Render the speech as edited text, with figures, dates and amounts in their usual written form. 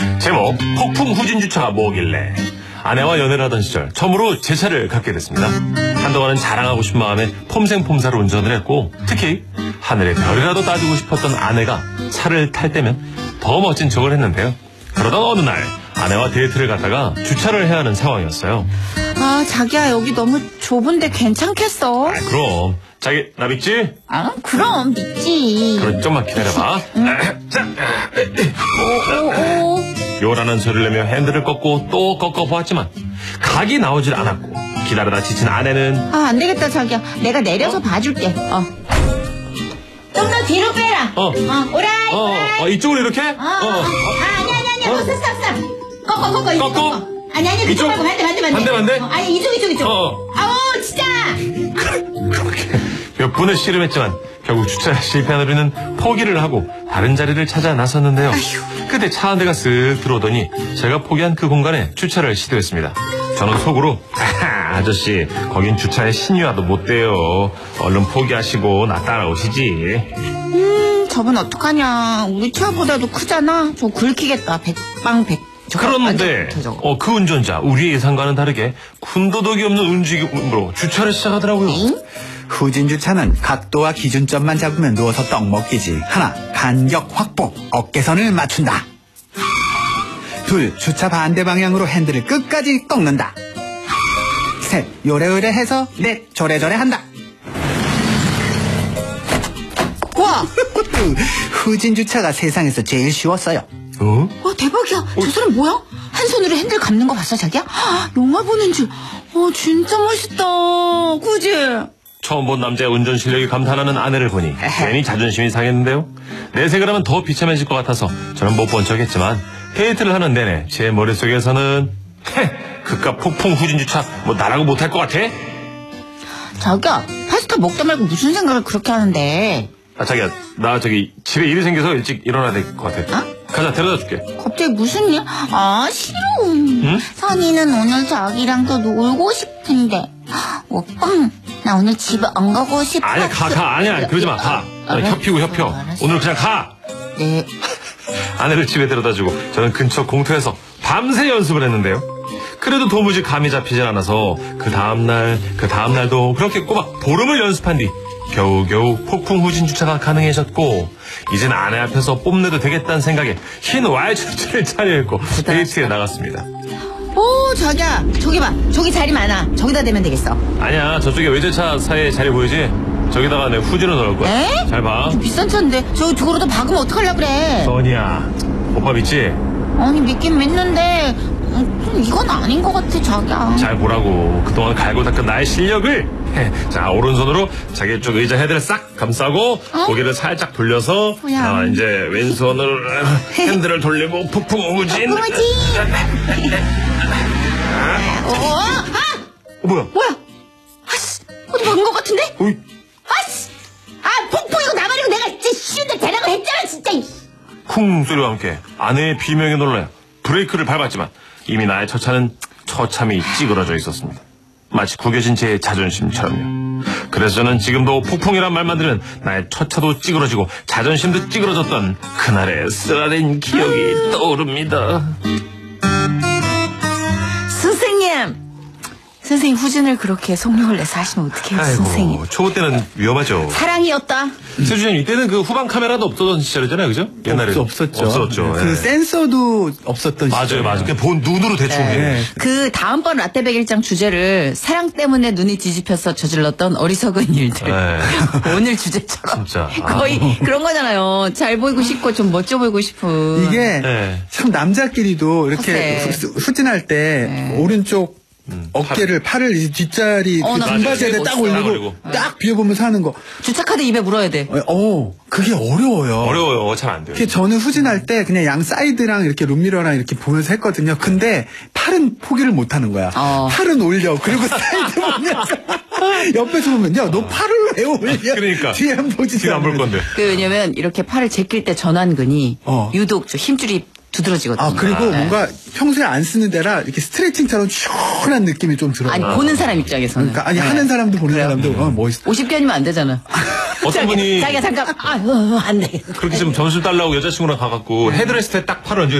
제목 폭풍 후진 주차가 뭐길래. 아내와 연애를 하던 시절 처음으로 제 차를 갖게 됐습니다. 한동안은 자랑하고 싶은 마음에 폼생폼사로 운전을 했고, 특히 하늘의 별이라도 따주고 싶었던 아내가 차를 탈 때면 더 멋진 척을 했는데요. 그러던 어느 날 아내와 데이트를 갔다가 주차를 해야 하는 상황이었어요. 아, 자기야, 여기 너무 좁은데 괜찮겠어? 아, 그럼 자기 나 믿지? 아, 그럼 믿지. 그럼 좀만 기다려봐. 자, 오. 요라는 소리를 내며 핸들을 꺾고 또 꺾어보았지만 각이 나오질 않았고, 기다리다 지친 아내는 아, 안 되겠다, 자기야. 내가 내려서 봐줄게. 좀 더 뒤로 빼라. 오라이. 이쪽으로 이렇게? 아니야. 너 싹. 꺾어. 아니, 그쪽 말고 반대. 아니, 이쪽. 아우, 진짜. 그렇게 몇 분을 씨름했지만 결국 주차에 실패한 우리는 포기를 하고 다른 자리를 찾아 나섰는데요. 그때 차 한 대가 쓱 들어오더니 제가 포기한 그 공간에 주차를 시도했습니다. 저는 속으로 아저씨, 거긴 주차에 신이 와도 못 돼요. 얼른 포기하시고 나 따라오시지. 저분 어떡하냐. 우리 차보다도 크잖아. 저 긁히겠다. 백방백. 그런데 그 운전자 우리의 예상과는 다르게 군더더기 없는 움직임으로 주차를 시작하더라고요. 후진 주차는 각도와 기준점만 잡으면 누워서 떡 먹기지. 하나, 간격 확보, 어깨선을 맞춘다. 둘, 주차 반대 방향으로 핸들을 끝까지 꺾는다. 셋, 요래요래 해서 넷, 저래저래 한다. 와! 후진 주차가 세상에서 제일 쉬웠어요. 대박이야. 저 사람 뭐야? 한 손으로 핸들 감는 거 봤어, 자기야? 영화 보는 줄. 진짜 멋있다. 그지? 처음 본 남자의 운전 실력이 감탄하는 아내를 보니 괜히 자존심이 상했는데요. 내색을 하면 더 비참해질 것 같아서 저는 못 본 척했지만, 데이트를 하는 내내 제 머릿속에서는 그깟 폭풍 후진 주차 뭐 나라고 못할 것 같아? 자기야, 파스타 먹다 말고 무슨 생각을 그렇게 하는데? 자기야, 나 저기 집에 일이 생겨서 일찍 일어나야 될 것 같아. 가자, 데려다 줄게. 갑자기 무슨 일? 싫어. 응? 선이는 오늘 자기랑 더 놀고 싶은데. 오빠, 나 오늘 집에 안 가고 싶어. 아니야, 가. 아니야, 그러지 마. 가. 협피고. 알았어. 오늘 그냥 가. 네. 아내를 집에 데려다주고 저는 근처 공터에서 밤새 연습을 했는데요. 그래도 도무지 감이 잡히질 않아서 그 다음날도 그렇게 꼬박 보름을 연습한 뒤 겨우겨우 폭풍 후진 주차가 가능해졌고, 이젠 아내 앞에서 뽐내도 되겠다는 생각에 흰 와이셔츠를 차려입고 데이트에 나갔습니다. 오, 자기야, 저기 봐. 저기 자리 많아. 저기다 대면 되겠어. 아니야, 저쪽에 외제차 사이에 자리 보이지? 저기다가 내 후진을 넣을 거야. 에? 잘 봐. 비싼 차인데 저거로도 박으면 어떡하려고 그래. 선이야, 오빠 믿지? 아니, 믿긴 믿는데 좀 이건 아닌 것 같아, 자기야. 잘 보라고. 그동안 갈고 닦은 나의 실력을. 자, 오른손으로 자기 쪽 의자 헤드를 싹 감싸고 고개를 살짝 돌려서 이제 왼손으로 핸들을 돌리고 폭풍 후진. 뭐야? 어디 박은 것 같은데? 어이. 폭풍이고 나발이고 내가 진짜 쉬운데 대라고 했잖아, 진짜. 쿵 소리와 함께 아내의 비명에 놀라 브레이크를 밟았지만 이미 나의 처차는 처참히 찌그러져 있었습니다. 마치 구겨진 제 자존심처럼요. 그래서 저는 지금도 폭풍이란 말만 들으면 나의 처차도 찌그러지고 자존심도 찌그러졌던 그날의 쓰라린 기억이 떠오릅니다. 선생님 후진을 그렇게 속력을 내서 하시면 어떡해요, 선생님. 초보 때는 위험하죠. 사랑이었다. 세주님, 이때는 그 후방 카메라도 없었던 시절이잖아요, 그죠? 옛날에 없었죠. 그 센서도 없었던 시절. 맞아요. 그냥 본 눈으로 대충 해. 그 다음번 라떼 백일장 주제를 사랑 때문에 눈이 뒤집혀서 저질렀던 어리석은 일들. 오늘 주제처럼. 진짜. 거의 그런 거잖아요. 잘 보이고 싶고 좀 멋져 보이고 싶은. 이게 참 남자끼리도 이렇게 후진할 때 오른쪽 어깨를 팔을 이제 뒷자리 등받이에 딱 올리고 딱 비워보면서 하는 거. 주차카드 입에 물어야 돼. 그게 어려워요. 잘 안 돼요. 저는 후진할 때 그냥 양 사이드랑 이렇게 룸미러랑 이렇게 보면서 했거든요. 근데 팔은 포기를 못 하는 거야. 팔은 올려. 그리고 사이드 보면서 옆에서 보면 야, 너 팔을 왜 올려? 그러니까 뒤에 안 보지. 뒤에 안 볼 건데. 왜냐면 이렇게 팔을 제낄 때 전완근이 유독 좀 힘줄이 두드러지거든요. 그리고 뭔가 평소에 안 쓰는 데라 이렇게 스트레칭처럼 시원한 느낌이 좀 들어요. 아니, 보는 사람 입장에서는. 그러니까, 하는 사람도 보는 사람도 멋있어. 50견이면 안 되잖아. 어떤 분이 자기가 잠깐 안 돼. 그렇게 좀 점수를 달라고 여자친구랑 가갖고 헤드레스트에 딱 팔을 얹어